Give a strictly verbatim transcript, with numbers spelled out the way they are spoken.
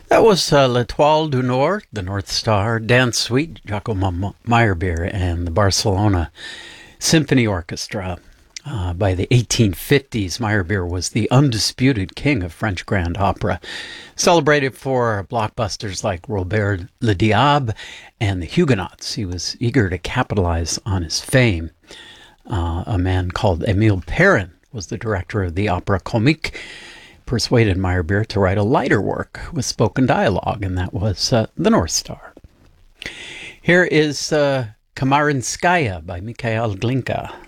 That was uh, L'Étoile du Nord, the North Star, Dance Suite, Giacomo Meyerbeer, and the Barcelona Symphony Orchestra. Uh, by the eighteen fifties, Meyerbeer was the undisputed king of French grand opera, celebrated for blockbusters like Robert le Diable and The Huguenots. He was eager to capitalize on his fame. Uh, a man called Émile Perrin was the director of the Opera Comique, persuaded Meyerbeer to write a lighter work with spoken dialogue, and that was uh, The North Star. Here is uh, Kamarinskaya by Mikhail Glinka.